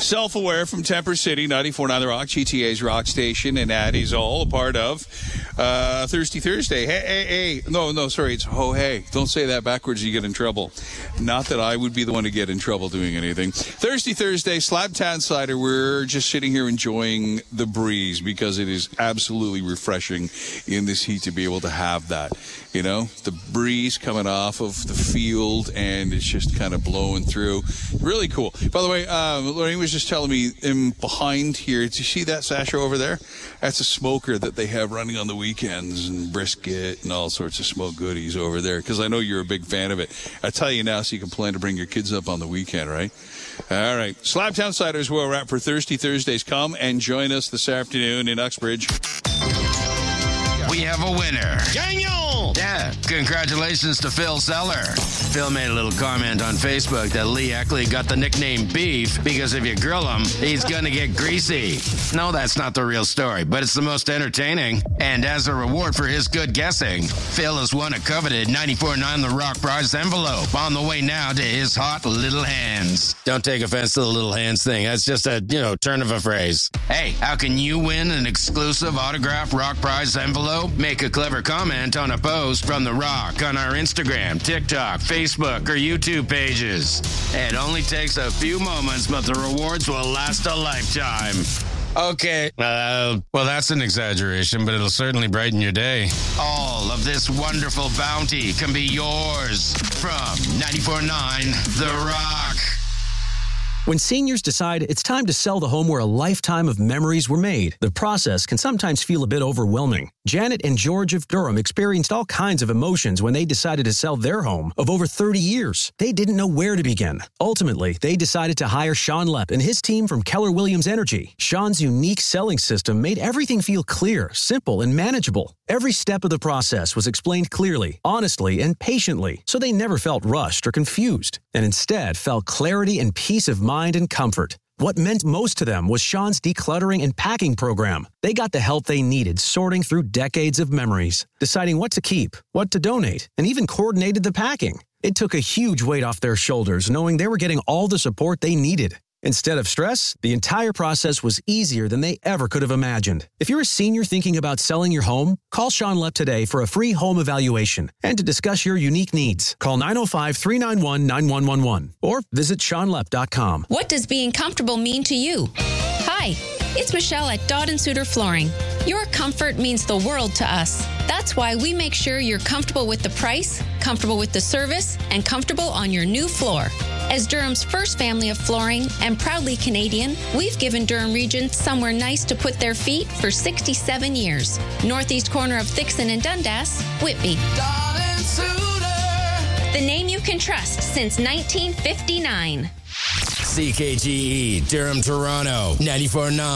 Self-Aware from Temper City, 94.9 The Rock, GTA's rock station, and Addie's all a part of Thirsty Thursday. Hey. No, sorry, it's ho hey. Don't say that backwards, you get in trouble. Not that I would be the one to get in trouble doing anything. Thirsty Thursday, Slabtown Cider. We're just sitting here enjoying the breeze because it is absolutely refreshing in this heat to be able to have that. You know, the breeze coming off of the field and it's just kind of blowing through. Really cool. By the way, Lorraine was just telling me behind here, do you see that, Sasha, over there? That's a smoker that they have running on the weekends and brisket and all sorts of smoke goodies over there because I know you're a big fan of it. I tell you now so you can plan to bring your kids up on the weekend, right? All right. Slabtown Cider is where we're at for Thirsty Thursdays. Come and join us this afternoon in Uxbridge. We have a winner. Daniel! Yeah, congratulations to Phil Seller. Phil made a little comment on Facebook that Lee Eckley got the nickname Beef because if you grill him, he's gonna get greasy. No, that's not the real story, but it's the most entertaining. And as a reward for his good guessing, Phil has won a coveted 94.9 The Rock prize envelope on the way now to his hot little hands. Don't take offense to the little hands thing. That's just a, turn of a phrase. Hey, how can you win an exclusive autographed Rock prize envelope? Make a clever comment on a post from The Rock on our Instagram, TikTok, Facebook, or YouTube pages. It only takes a few moments, but the rewards will last a lifetime. Okay, well, that's an exaggeration, but it'll certainly brighten your day. All of this wonderful bounty can be yours from 94.9 The Rock. When seniors decide it's time to sell the home where a lifetime of memories were made, the process can sometimes feel a bit overwhelming. Janet and George of Durham experienced all kinds of emotions when they decided to sell their home of over 30 years. They didn't know where to begin. Ultimately, they decided to hire Sean Lepp and his team from Keller Williams Energy. Sean's unique selling system made everything feel clear, simple, and manageable. Every step of the process was explained clearly, honestly, and patiently, so they never felt rushed or confused, and instead felt clarity and peace of mind and comfort. What meant most to them was Sean's decluttering and packing program. They got the help they needed sorting through decades of memories, deciding what to keep, what to donate, and even coordinated the packing. It took a huge weight off their shoulders knowing they were getting all the support they needed. Instead of stress, the entire process was easier than they ever could have imagined. If you're a senior thinking about selling your home, call Sean Lepp today for a free home evaluation and to discuss your unique needs. Call 905-391-9111 or visit SeanLepp.com. What does being comfortable mean to you? Hi, it's Michelle at Dodd & Suter Flooring. Your comfort means the world to us. That's why we make sure you're comfortable with the price, comfortable with the service, and comfortable on your new floor. As Durham's first family of flooring and proudly Canadian, we've given Durham Region somewhere nice to put their feet for 67 years. Northeast corner of Thixon and Dundas, Whitby. Dodd & Suter. The name you can trust since 1959. CKGE, Durham, Toronto, 94.9.